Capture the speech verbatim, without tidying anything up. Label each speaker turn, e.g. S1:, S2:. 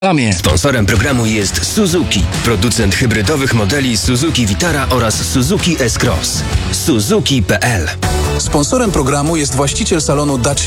S1: Sponsorem programu jest Suzuki, producent hybrydowych modeli Suzuki Vitara oraz Suzuki S-Cross. Suzuki kropka p l.
S2: Sponsorem programu jest właściciel salonu Dacia